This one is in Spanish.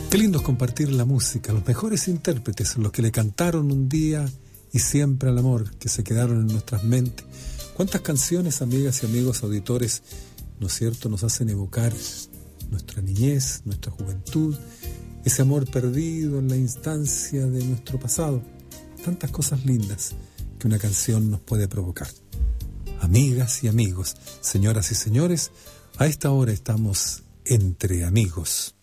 Qué lindo es compartir la música, los mejores intérpretes, los que le cantaron un día y siempre al amor, que se quedaron en nuestras mentes. Cuántas canciones, amigas y amigos auditores, ¿no es cierto?, nos hacen evocar nuestra niñez, nuestra juventud, ese amor perdido en la instancia de nuestro pasado. Tantas cosas lindas que una canción nos puede provocar. Amigas y amigos, señoras y señores, a esta hora estamos entre amigos.